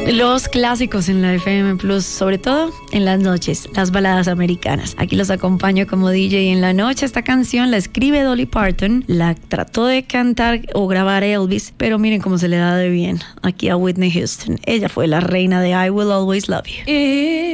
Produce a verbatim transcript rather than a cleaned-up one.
Los clásicos en la F M Plus, sobre todo en las noches, las baladas americanas. Aquí los acompaño como D J en la noche. Esta canción la escribe Dolly Parton, la trató de cantar o grabar Elvis, pero miren cómo se le da de bien aquí a Whitney Houston. Ella fue la reina de I Will Always Love You.